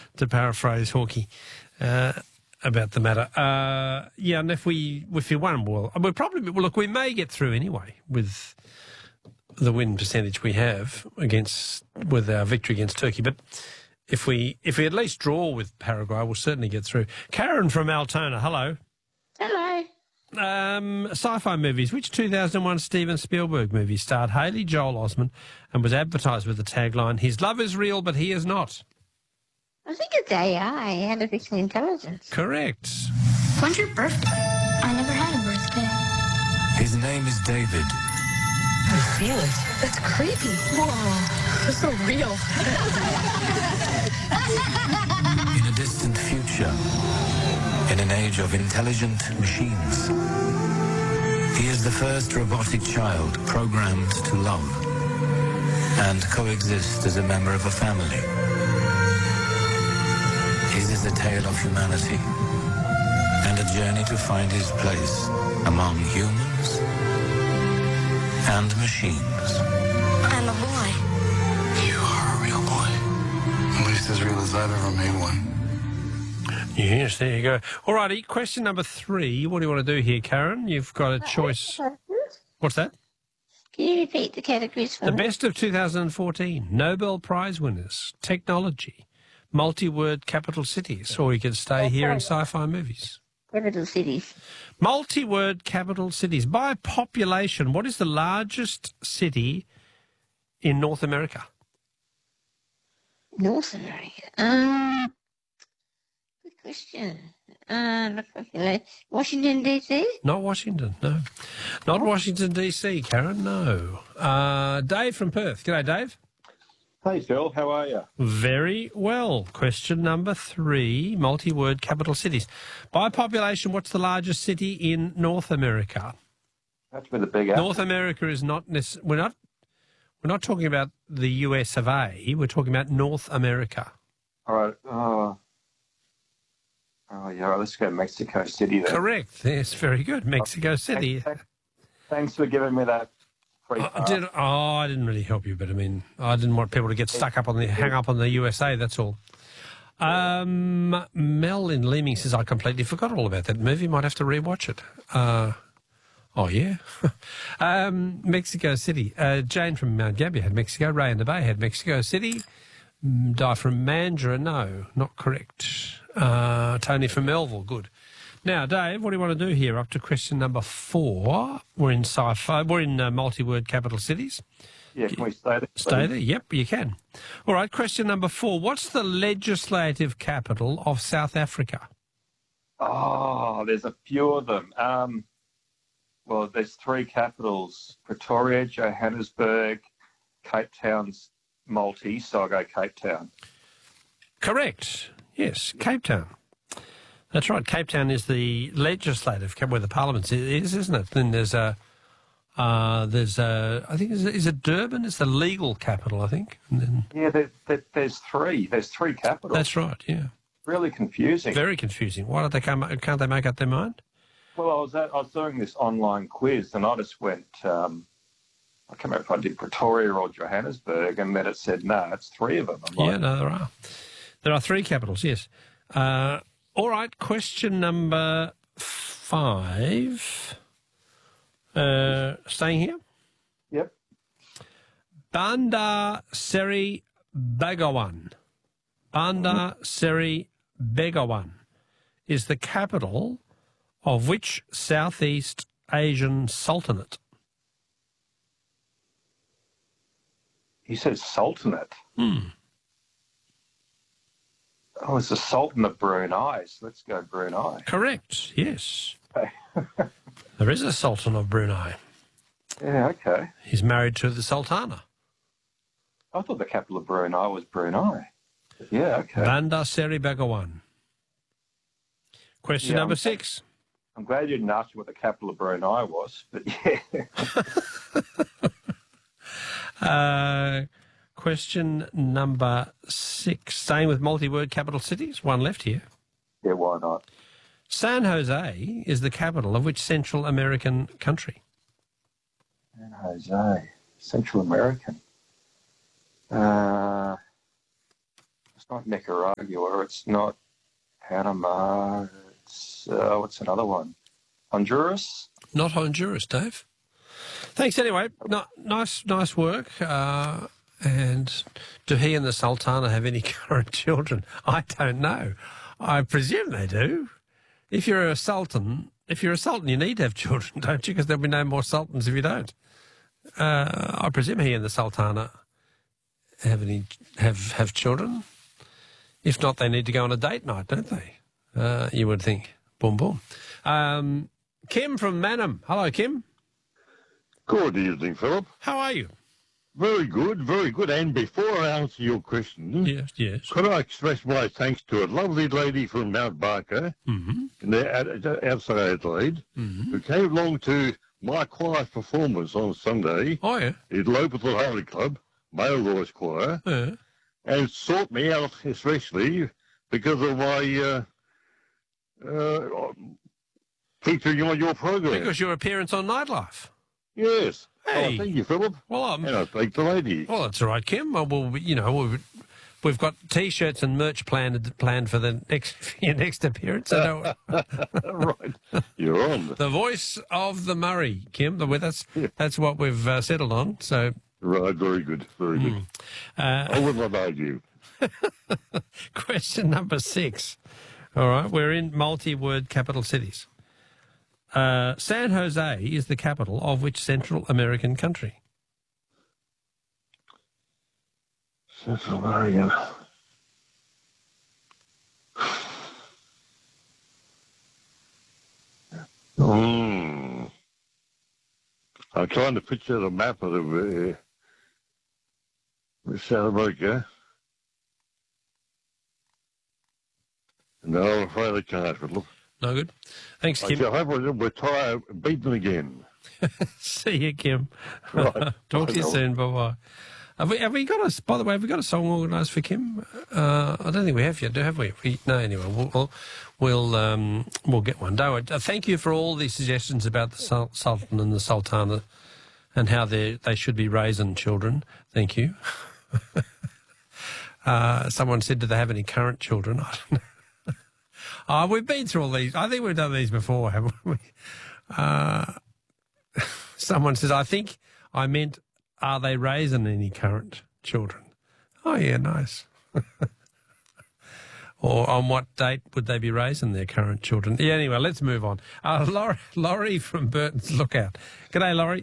to paraphrase Hawkey about the matter. And if we won, well, we may get through anyway with the win percentage we have with our victory against Turkey. But if we at least draw with Paraguay, we'll certainly get through. Karen from Altona, hello. Hello. Sci-fi movies. Which 2001 Steven Spielberg movie starred Haley Joel Osment and was advertised with the tagline, "His love is real, but he is not"? I think it's AI, artificial intelligence. Correct. When's your birthday? I never had a birthday. His name is David. I feel it. That's creepy. Whoa, it's so real. In a distant future, in an age of intelligent machines, he is the first robotic child programmed to love and coexist as a member of a family. His is a tale of humanity and a journey to find his place among humans and machines. I'm a boy. You are a real boy. At least as real as I've ever made one. Yes, there you go. All righty, question number 3. What do you want to do here, Karen? You've got a choice. What's that? Can you repeat the categories for The me? best of 2014, Nobel Prize winners, technology, multi-word capital cities, or you can stay here in sci-fi movies. Capital cities. Multi-word capital cities. By population, what is the largest city in North America? North America. Good question. Washington, D.C.? Not Washington, no. Not Washington, D.C., Karen, no. Dave from Perth. G'day, Dave. Hey, Phil, how are you? Very well. Question number 3, multi-word capital cities. By population, what's the largest city in North America? That's with a big apple. North America is not we're not talking about the US of A. We're talking about North America. All right. Yeah, let's go Mexico City then. Correct. Yes, very good. Mexico City. Thanks for giving me that free pass. I didn't really help you, but I mean, I didn't want people to get hang up on the USA, that's all. Mel in Leeming says, I completely forgot all about that movie. Might have to rewatch it. Oh, yeah. Mexico City. Jane from Mount Gambier had Mexico. Ray in the Bay had Mexico City. Di from Mandurah, no, not correct. Tony from Melville, good. Now, Dave, what do you want to do here? Up to question number 4. We're in sci-fi. We're in multi-word capital cities. Yeah, can we stay there? Stay there? Yep, you can. All right, question number 4. What's the legislative capital of South Africa? Oh, there's a few of them. Well, there's 3 capitals: Pretoria, Johannesburg, Cape Town's Maltese, so I'll go Cape Town. Correct. Yes, Cape Town. That's right. Cape Town is the legislative capital, where the parliament is, isn't it? Then there's I think, is it Durban? It's the legal capital, I think. And then, yeah, there's 3. There's 3 capitals. That's right, yeah. Really confusing. Very confusing. Why don't can't they make up their mind? Well, I was doing this online quiz, and I just went, I can't remember if I did Pretoria or Johannesburg, and then it said, no, it's 3 of them. Yeah, no, there are. There are 3 capitals, yes. All right, question number 5. Staying here? Yep. Bandar Seri Begawan. Bandar Seri Begawan is the capital of which Southeast Asian Sultanate? You said Sultanate? Hmm. Oh, it's the Sultan of Brunei, so let's go Brunei. Correct, yes. Okay. There is a Sultan of Brunei. Yeah, okay. He's married to the Sultana. I thought the capital of Brunei was Brunei. Yeah, okay. Bandar Seri Begawan. Question number 6. I'm glad you didn't ask me what the capital of Brunei was, but yeah. Question number 6. Staying with multi-word capital cities. 1 left here. Yeah, why not? San Jose is the capital of which Central American country? San Jose, Central American. not Nicaragua. It's not Panama. It's what's another one? Honduras. Not Honduras, Dave. Thanks anyway. Nice work. And do he and the Sultana have any current children? I don't know. I presume they do. If you're a sultan, you need to have children, don't you? Because there'll be no more sultans if you don't. I presume he and the Sultana have children. If not, they need to go on a date night, don't they? You would think. Boom, boom. Kim from Mannum. Hello, Kim. Good evening, Philip. How are you? Very good, very good. And before I answer your question, yes. Could I express my thanks to a lovely lady from Mount Barker, outside Adelaide, who came along to my choir performance on Sunday at Local Holy Club, Male Voice Choir, and sought me out especially because of my featuring on your program. Because your appearance on Nightlife. Yes. Hey. Oh, thank you, Philip. Well, and I thank the lady. Well, that's all right, Kim. Well, we've got T-shirts and merch planned for your next appearance. So right, you're on. The voice of the Murray, Kim. That's what we've settled on. So right, very good, very good. I would not argue. Question number 6. All right, we're in multi-word capital cities. San Jose is the capital of which Central American country? Central America. I'm trying to picture the map of South America. No, I'm afraid I can't, Philip. No good. Thanks, Kim. I hope we'll retire beaten again. See you, Kim. Right. Talk to you soon. Bye-bye. Have we got a? By the way, have we got a song organised for Kim? I don't think we have yet. Have we? No. Anyway, we'll get one. Don't worry. Thank you for all the suggestions about the Sultan and the Sultana, and how they should be raising children. Thank you. Someone said, do they have any current children? I don't know. We've been through all these. I think we've done these before, haven't we? Someone says, I think I meant, are they raising any current children? Oh, yeah, nice. Or on what date would they be raising their current children? Yeah, anyway, let's move on. Laurie from Burton's Lookout. G'day, Laurie.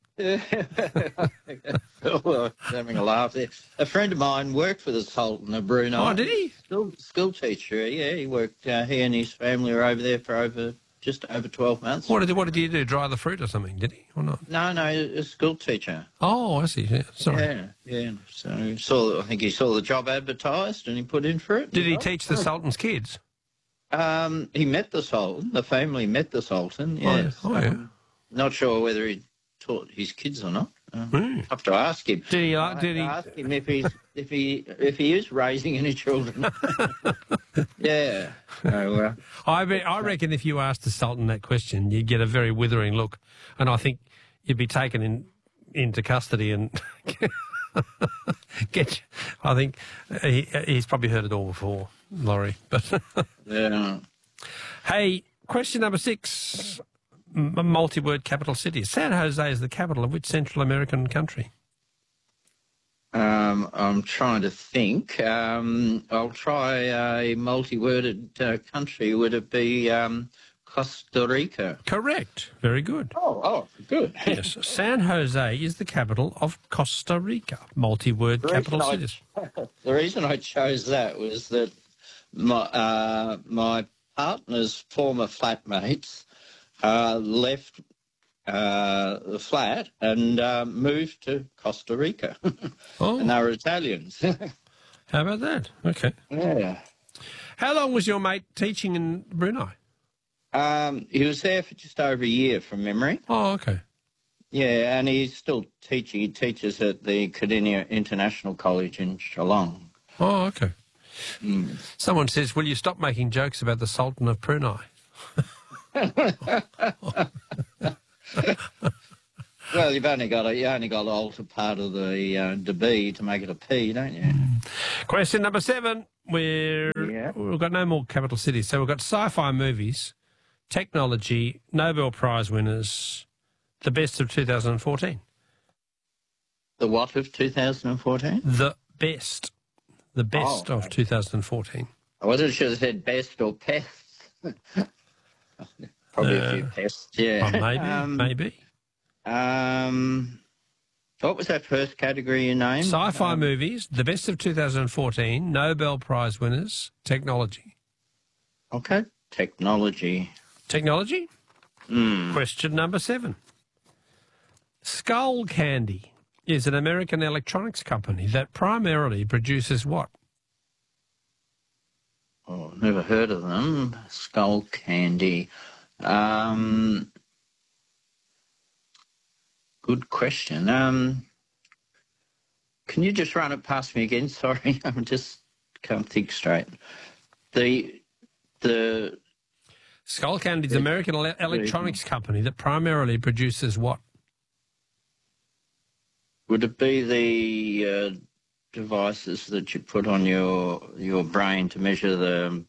Having a laugh there. A friend of mine worked for the Sultan of Brunei. Oh, did he? School teacher. Yeah, he worked. He and his family were over there for just over 12 months. What did he do? Dry the fruit or something? Did he or not? No, a school teacher. Oh, I see. Yeah, sorry. Yeah. So I think he saw the job advertised and he put in for it. Did he teach the Sultan's kids? He met the Sultan. The family met the Sultan. Yeah. Yeah. Not sure whether he taught his kids or not. Have to ask him. Did he ask him if he is raising any children? Yeah. So, I reckon if you asked the Sultan that question, you'd get a very withering look, and I think you'd be taken into custody and get. I think he's probably heard it all before, Laurie. But yeah. Hey, question number 6. Multi-word capital city. San Jose is the capital of which Central American country? I'm trying to think. I'll try a multi-worded country. Would it be Costa Rica? Correct. Very good. Oh, good. Yes. San Jose is the capital of Costa Rica. Multi-word capital cities. The reason I chose that was that my partner's former flatmates left the flat and moved to Costa Rica. And they were Italians. How about that? Okay. Yeah. How long was your mate teaching in Brunei? He was there for just over a year from memory. Oh, okay. Yeah, and he's still teaching. He teaches at the Cardinia International College in Geelong. Oh, okay. Someone says, will you stop making jokes about the Sultan of Brunei? Well, you only got to alter part of the B to make it a P, don't you? Question number 7. We've got no more capital cities. So we've got sci-fi movies, technology, Nobel Prize winners, the best of 2014. The what of 2014? The best. The best of 2014. I wasn't sure it said best or pests. Probably a few pests, yeah. Well, maybe. What was that first category you named? Sci-fi movies, the best of 2014, Nobel Prize winners, technology. Okay, technology. Technology? Question number 7. Skull Candy is an American electronics company that primarily produces what? Oh, never heard of them. Skull Candy. Good question. Can you just run it past me again? Sorry, I just can't think straight. The Skull Candy is an American electronics company that primarily produces what? Would it be the devices that you put on your brain to measure the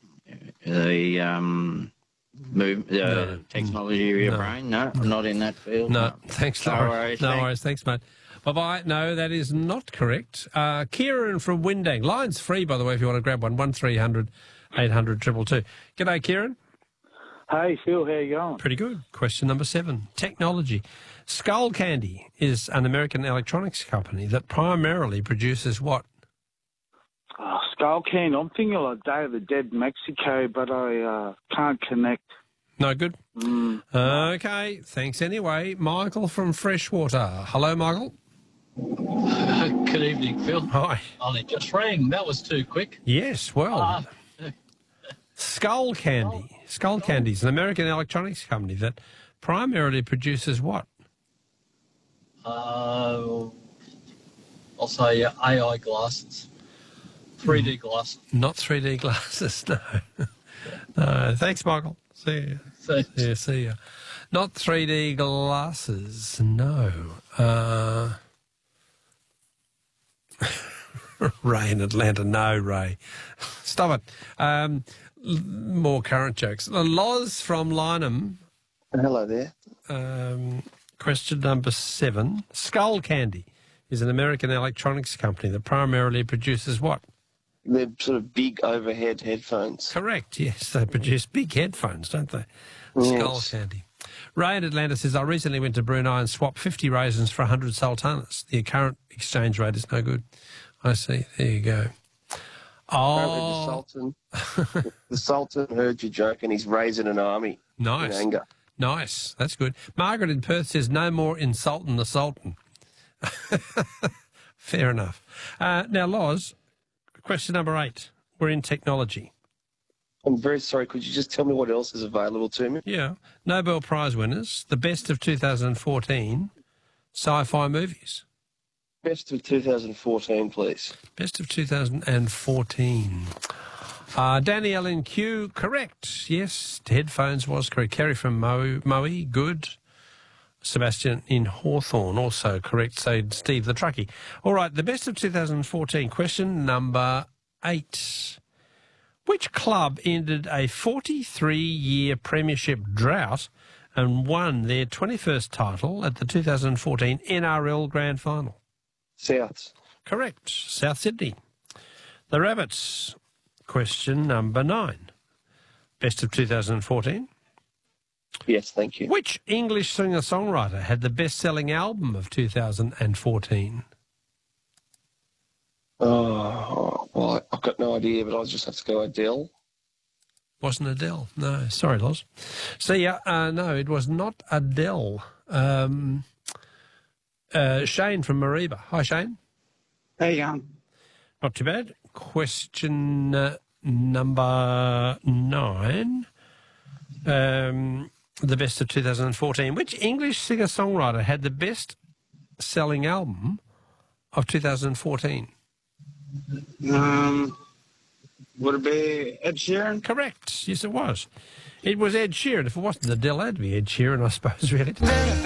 technology of your brain? No, I'm not in that field. No. Thanks, Laurie. No worries. Thanks, mate. Bye-bye. No, that is not correct. Kieran from Windang. Line's free, by the way, if you want to grab one. 1300 800 222. G'day, Kieran. Hey, Phil, how you going? Pretty good. Question number 7. Technology. Skull Candy is an American electronics company that primarily produces what? Skull Candy. I'm thinking like Day of the Dead Mexico, but I can't connect. No good? Okay, thanks anyway. Michael from Freshwater. Hello, Michael. Good evening, Phil. Hi. Only just rang. That was too quick. Yes, well, Skull Candy. Skull Candy is an American electronics company that primarily produces what? I'll say AI glasses. 3D glasses. Not 3D glasses, no. No, thanks, Michael. See you. Thanks. Yeah, see you. Not 3D glasses, no. Ray in Atlanta, no, Ray. Stop it. More current jokes. Loz from Lynham. Hello there. Question number 7. Skull Candy is an American electronics company that primarily produces what? They're sort of big overhead headphones. Correct, yes. They produce big headphones, don't they? Yes. Skull Candy. Ray in Atlanta says, I recently went to Brunei and swapped 50 raisins for 100 sultanas. The current exchange rate is no good. I see. There you go. Oh. The Sultan heard your joke and he's raising an army. Nice. In anger. Nice. That's good. Margaret in Perth says, no more insulting the Sultan. Fair enough. Now, Loz, question number 8. We're in technology. I'm very sorry. Could you just tell me what else is available to me? Yeah. Nobel Prize winners, the best of 2014, sci-fi movies. Best of 2014, please. Best of 2014. Danny LNQ, correct. Yes, headphones was correct. Kerry from Moe, good. Sebastian in Hawthorne, also correct. So Steve the Truckie. All right, the best of 2014. Question number 8. Which club ended a 43-year premiership drought and won their 21st title at the 2014 NRL Grand Final? Souths. Correct. South Sydney. The Rabbits. Question number 9. Best of 2014. Yes, thank you. Which English singer-songwriter had the best-selling album of 2014? Oh, well, I've got no idea, but I'll just have to go Adele. Wasn't Adele. No, sorry, Loz. See ya. No, it was not Adele. Shane from Mariba. Hi, Shane. How you going? Not too bad. Question number 9. The best of 2014. Which English singer-songwriter had the best-selling album of 2014? Would it be Ed Sheeran? Correct. Yes, it was. It was Ed Sheeran. If it wasn't Adele, it'd be Ed Sheeran, I suppose, really.